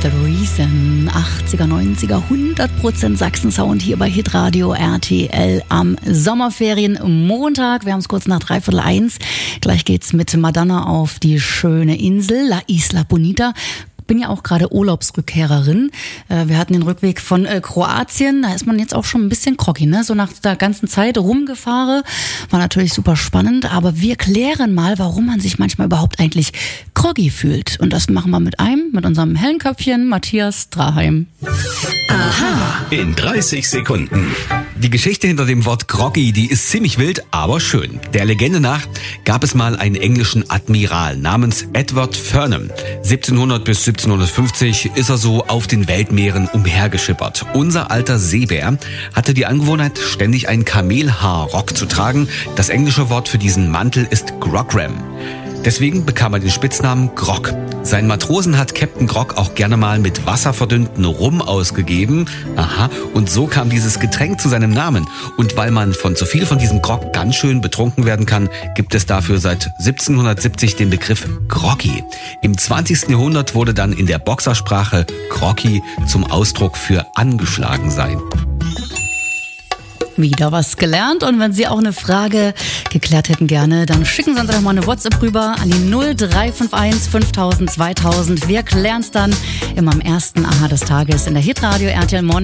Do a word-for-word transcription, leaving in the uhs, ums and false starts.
The Reason, achtziger, neunziger, hundert Prozent Sachsen-Sound hier bei Hitradio R T L am Sommerferien-Montag. Wir haben es kurz nach dreiviertel eins. Gleich geht's mit Madonna auf die schöne Insel, La Isla Bonita. Ich bin ja auch gerade Urlaubsrückkehrerin. Wir hatten den Rückweg von Kroatien. Da ist man jetzt auch schon ein bisschen groggy, ne? So nach der ganzen Zeit rumgefahren. War natürlich super spannend. Aber wir klären mal, warum man sich manchmal überhaupt eigentlich groggy fühlt. Und das machen wir mit einem, mit unserem hellen Köpfchen, Matthias Draheim. Aha. In dreißig Sekunden. Die Geschichte hinter dem Wort groggy, die ist ziemlich wild, aber schön. Der Legende nach gab es mal einen englischen Admiral namens Edward Furnham. siebzehnhundert bis siebzehnhundertfünfzig ist er so auf den Weltmeeren umhergeschippert. Unser alter Seebär hatte die Angewohnheit, ständig einen Kamelhaarrock zu tragen. Das englische Wort für diesen Mantel ist Grogram. Deswegen bekam er den Spitznamen Grog. Seinen Matrosen hat Captain Grog auch gerne mal mit wasserverdünnten Rum ausgegeben. Aha, und so kam dieses Getränk zu seinem Namen. Und weil man von zu viel von diesem Grog ganz schön betrunken werden kann, gibt es dafür seit siebzehnhundertsiebzig den Begriff Groggy. Im zwanzigsten Jahrhundert wurde dann in der Boxersprache Groggy zum Ausdruck für angeschlagen sein. Wieder was gelernt. Und wenn Sie auch eine Frage geklärt hätten gerne, dann schicken Sie uns doch mal eine WhatsApp rüber an die null drei fünf eins fünftausend zweitausend. Wir klären es dann immer am ersten Aha des Tages in der Hitradio R T L Morning.